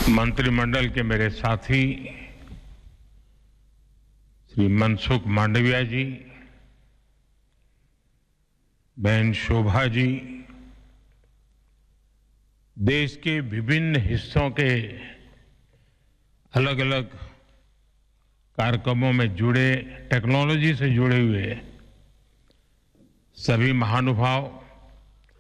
मंत्रिमंडल के मेरे साथी श्री मनसुख मांडविया जी, बहन शोभा जी, देश के विभिन्न हिस्सों के अलग अलग कार्यक्रमों में जुड़े, टेक्नोलॉजी से जुड़े हुए सभी महानुभाव,